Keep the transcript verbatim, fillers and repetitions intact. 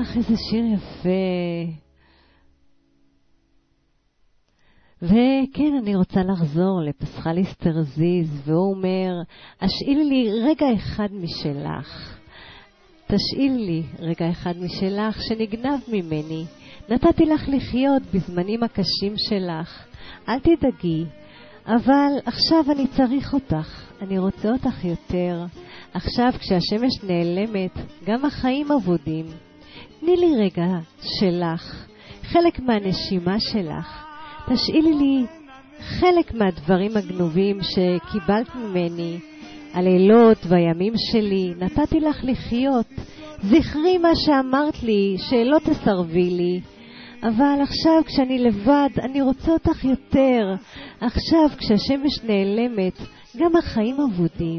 לך, איזה שיר יפה. וכן, אני רוצה לחזור לפסחל אסטרזיז, והוא אומר, השאילי לי רגע אחד משלך. תשאילי לי רגע אחד משלך שנגנב ממני. נתתי לך לחיות בזמנים הקשים שלך. אל תדאגי, אבל עכשיו אני צריך אותך. אני רוצה אותך יותר. עכשיו כשהשמש נעלמת, גם החיים עבודים. תני לי רגע שלך, חלק מהנשימה שלך. תשאילי לי חלק מהדברים הגנובים שקיבלת ממני. הלילות והימים שלי נתתי לך לחיות. זכרי מה שאמרת לי, שלא תסרבי לי. אבל עכשיו כשאני לבד, אני רוצה אותך יותר. עכשיו כשהשמש נעלמת, גם החיים עבודים.